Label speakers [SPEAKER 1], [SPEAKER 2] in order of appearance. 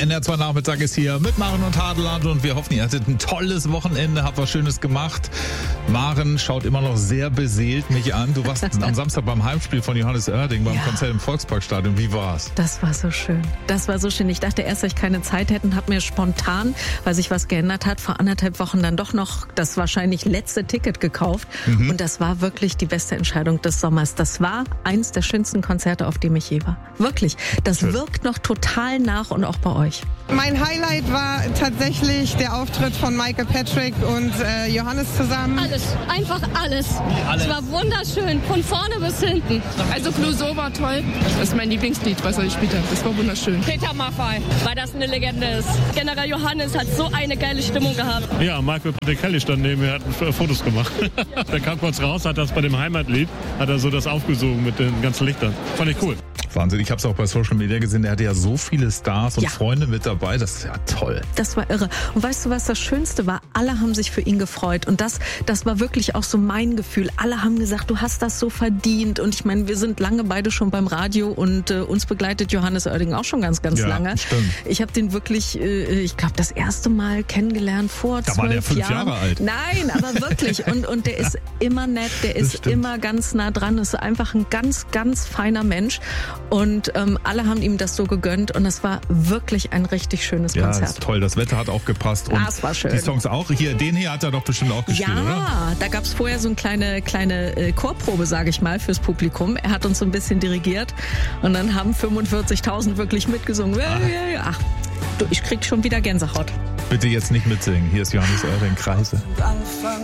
[SPEAKER 1] NDR2 Nachmittag ist hier mit Maren und Hadeland und wir hoffen, ihr hattet ein tolles Wochenende, habt was Schönes gemacht. Maren schaut immer noch sehr beseelt mich an. Du warst am Samstag beim Heimspiel von Johannes Oerding beim Konzert im Volksparkstadion. Wie war's?
[SPEAKER 2] Das war so schön. Das war so schön. Ich dachte erst, dass ich keine Zeit hätte und habe mir spontan, weil sich was geändert hat, vor 1,5 Wochen dann doch noch das wahrscheinlich letzte Ticket gekauft. Und das war wirklich die beste Entscheidung des Sommers. Das war eins der schönsten Konzerte, auf dem ich je war. Wirklich. Das wirkt noch total nach und auch bei euch.
[SPEAKER 3] Mein Highlight war tatsächlich der Auftritt von Michael Patrick und Johannes zusammen.
[SPEAKER 4] Alles, einfach alles. Es war wunderschön, von vorne bis hinten.
[SPEAKER 5] Also Clouseau war toll. Das ist mein Lieblingslied, was er gespielt hat. Das war wunderschön.
[SPEAKER 4] Peter Maffay, weil das eine Legende ist. General Johannes hat so eine geile Stimmung gehabt.
[SPEAKER 6] Ja, Michael Patrick stand neben mir, hat Fotos gemacht. Der kam kurz raus, hat das bei dem Heimatlied, hat er so das aufgesogen mit den ganzen Lichtern. Fand ich cool.
[SPEAKER 1] Wahnsinn, ich habe es auch bei Social Media gesehen, der hatte ja so viele Stars und Freunde mit dabei, das ist ja toll.
[SPEAKER 2] Das war irre. Und weißt du, was das Schönste war? Alle haben sich für ihn gefreut und das war wirklich auch so mein Gefühl. Alle haben gesagt, du hast das so verdient und ich meine, wir sind lange beide schon beim Radio und uns begleitet Johannes Oerding auch schon ganz lange.
[SPEAKER 1] Stimmt.
[SPEAKER 2] Ich habe den wirklich, ich glaube, das erste Mal kennengelernt vor 12 Jahren.
[SPEAKER 1] Da war der 5 Jahre alt.
[SPEAKER 2] Nein, aber wirklich. Und der ist immer nett, der ist immer ganz nah dran, ist einfach ein ganz feiner Mensch. Und alle haben ihm das so gegönnt und es war wirklich ein richtig schönes Konzert.
[SPEAKER 1] Ja, das ist toll. Das Wetter hat auch gepasst. Und
[SPEAKER 2] es war schön.
[SPEAKER 1] Die Songs auch. Den hier hat er doch bestimmt auch gespielt, oder?
[SPEAKER 2] Ja, da gab es vorher so eine kleine Chorprobe, sage ich mal, fürs Publikum. Er hat uns so ein bisschen dirigiert und dann haben 45.000 wirklich mitgesungen. Ach, du, ich krieg schon wieder Gänsehaut.
[SPEAKER 1] Bitte jetzt nicht mitsingen. Hier ist Johannes Oerding, Kreise.